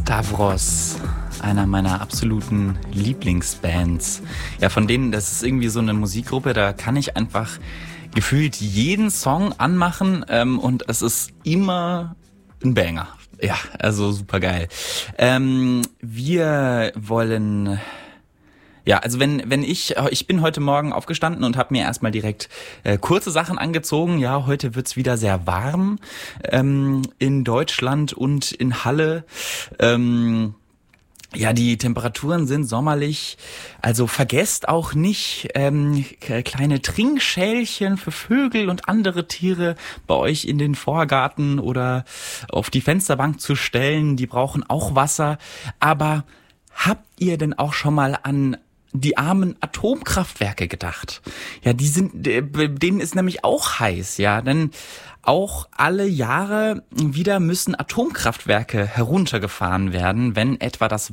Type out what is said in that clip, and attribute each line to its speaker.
Speaker 1: Stavros, einer meiner absoluten Lieblingsbands. Ja, von denen, das ist irgendwie so eine Musikgruppe, da kann ich einfach gefühlt jeden Song anmachen und es ist immer ein Banger. Ja, also super geil. Wir wollen... Ja, also ich bin heute Morgen aufgestanden und habe mir erstmal direkt kurze Sachen angezogen. Ja, heute wird's wieder sehr warm in Deutschland und in Halle. Ja, die Temperaturen sind sommerlich, also vergesst auch nicht, kleine Trinkschälchen für Vögel und andere Tiere bei euch in den Vorgarten oder auf die Fensterbank zu stellen. Die brauchen auch Wasser. Aber habt ihr denn auch schon mal an die armen Atomkraftwerke gedacht? Ja, denen ist nämlich auch heiß, ja, denn auch alle Jahre wieder müssen Atomkraftwerke heruntergefahren werden, wenn etwa das